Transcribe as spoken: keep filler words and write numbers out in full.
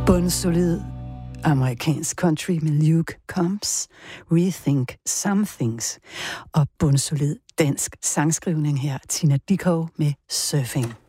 Bundsolid amerikansk country med Luke Combs, Rethink Some Things, og bundsolid dansk sangskrivning her, Tina Dickow med Surfing.